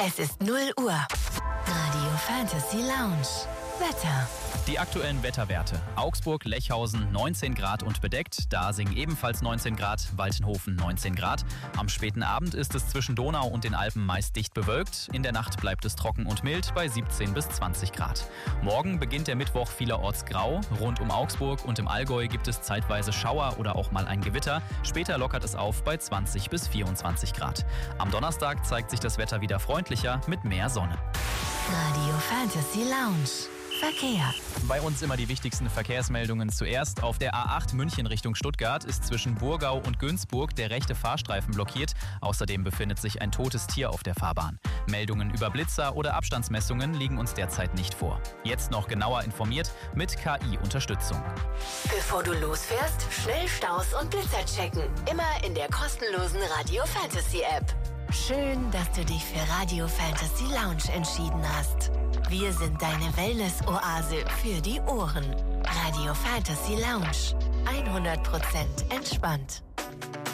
Es ist 0 Uhr. Radio Fantasy Lounge. Wetter. Die aktuellen Wetterwerte. Augsburg, Lechhausen 19 Grad und bedeckt. Dasing ebenfalls 19 Grad. Waltenhofen 19 Grad. Am späten Abend ist es zwischen Donau und den Alpen meist dicht bewölkt. In der Nacht bleibt es trocken und mild bei 17 bis 20 Grad. Morgen beginnt der Mittwoch vielerorts grau. Rund um Augsburg und im Allgäu gibt es zeitweise Schauer oder auch mal ein Gewitter. Später lockert es auf bei 20 bis 24 Grad. Am Donnerstag zeigt sich das Wetter wieder freundlicher mit mehr Sonne. Radio Fantasy Lounge. Verkehr. Bei uns immer die wichtigsten Verkehrsmeldungen zuerst. Auf der A8 München Richtung Stuttgart ist zwischen Burgau und Günzburg der rechte Fahrstreifen blockiert. Außerdem befindet sich ein totes Tier auf der Fahrbahn. Meldungen über Blitzer oder Abstandsmessungen liegen uns derzeit nicht vor. Jetzt noch genauer informiert mit KI-Unterstützung. Bevor du losfährst, schnell Staus und Blitzer checken. Immer in der kostenlosen Radio Fantasy App. Schön, dass du dich für Radio Fantasy Lounge entschieden hast. Wir sind deine Wellness-Oase für die Ohren. Radio Fantasy Lounge. 100% entspannt.